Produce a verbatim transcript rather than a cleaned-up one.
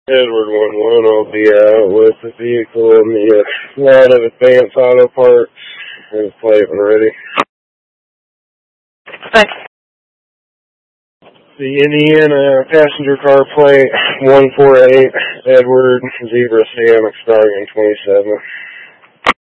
Edward one one, I'll be out with the vehicle and the uh, lot of Advanced Auto Parts and plate when ready. Thanks. The Indiana passenger car plate one four eight, Edward, Zebra Sam, expiring in twenty-seven.